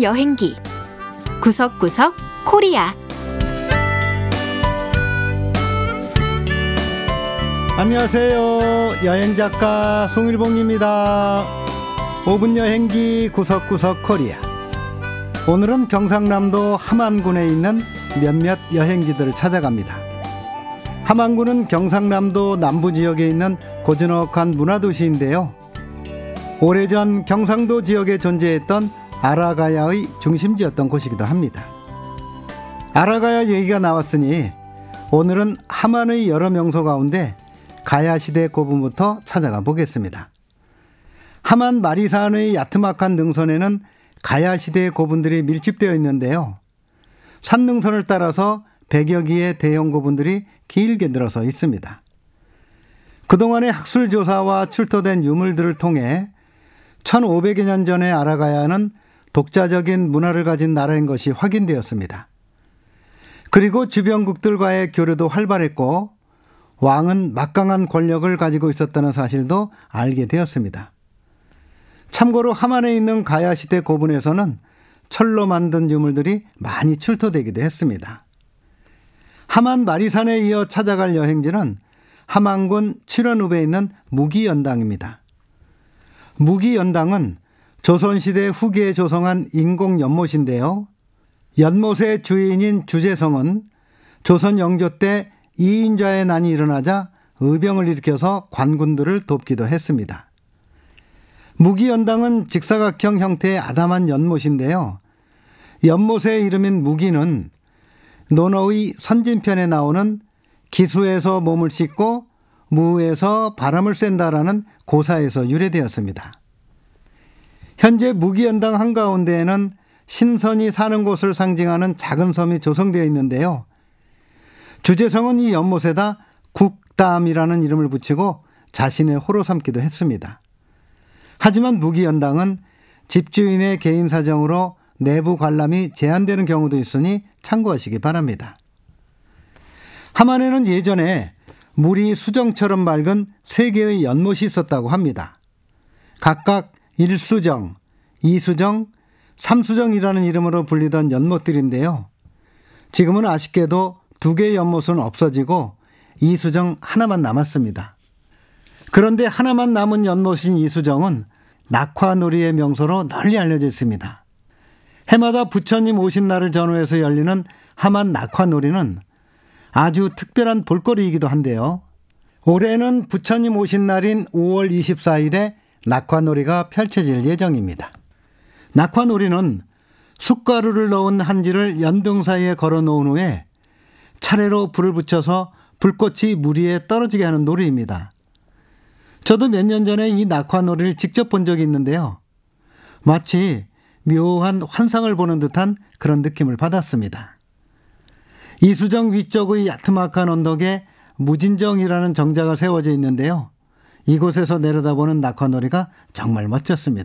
여행기 구석구석 코리아. 안녕하세요. 여행작가 송일봉입니다. 5분 여행기 구석구석 코리아. 오늘은 경상남도 함안군에 있는 몇몇 여행지들을 찾아갑니다. 함안군은 경상남도 남부지역에 있는 고즈넉한 문화도시인데요. 오래전 경상도 지역에 존재했던 아라가야의 중심지였던 곳이기도 합니다. 아라가야 얘기가 나왔으니 오늘은 함안의 여러 명소 가운데 가야시대 고분부터 찾아가 보겠습니다. 함안 마리산의 야트막한 능선에는 가야시대 고분들이 밀집되어 있는데요. 산능선을 따라서 100여 기의 대형 고분들이 길게 늘어서 있습니다. 그동안의 학술조사와 출토된 유물들을 통해 1500여 년 전에 아라가야는 독자적인 문화를 가진 나라인 것이 확인되었습니다. 그리고 주변국들과의 교류도 활발했고 왕은 막강한 권력을 가지고 있었다는 사실도 알게 되었습니다. 참고로 함안에 있는 가야시대 고분에서는 철로 만든 유물들이 많이 출토되기도 했습니다. 함안 마리산에 이어 찾아갈 여행지는 함안군 칠원읍에 있는 무기연당입니다. 무기연당은 조선시대 후기에 조성한 인공연못인데요. 연못의 주인인 주재성은 조선 영조 때 이인좌의 난이 일어나자 의병을 일으켜서 관군들을 돕기도 했습니다. 무기연당은 직사각형 형태의 아담한 연못인데요. 연못의 이름인 무기는 논어의 선진편에 나오는 기수에서 몸을 씻고 무에서 바람을 쐰다라는 고사에서 유래되었습니다. 현재 무기연당 한가운데에는 신선이 사는 곳을 상징하는 작은 섬이 조성되어 있는데요. 주재성은 이 연못에다 국담이라는 이름을 붙이고 자신의 호로 삼기도 했습니다. 하지만 무기연당은 집주인의 개인 사정으로 내부 관람이 제한되는 경우도 있으니 참고하시기 바랍니다. 함안에는 예전에 물이 수정처럼 맑은 3개의 연못이 있었다고 합니다. 각각 1수정, 2수정, 3수정이라는 이름으로 불리던 연못들인데요. 지금은 아쉽게도 2개의 연못은 없어지고 2수정 하나만 남았습니다. 그런데 하나만 남은 연못인 2수정은 낙화놀이의 명소로 널리 알려져 있습니다. 해마다 부처님 오신 날을 전후해서 열리는 함안 낙화놀이는 아주 특별한 볼거리이기도 한데요. 올해는 부처님 오신 날인 5월 24일에 낙화놀이가 펼쳐질 예정입니다. 낙화놀이는 숯가루를 넣은 한지를 연등 사이에 걸어 놓은 후에 차례로 불을 붙여서 불꽃이 물 위에 떨어지게 하는 놀이입니다. 저도 몇 년 전에 이 낙화놀이를 직접 본 적이 있는데요. 마치 묘한 환상을 보는 듯한 그런 느낌을 받았습니다. 이수정 위쪽의 야트막한 언덕에 무진정이라는 정자가 세워져 있는데요. 이곳에서 내려다보는 낙화놀이가 정말 멋졌습니다.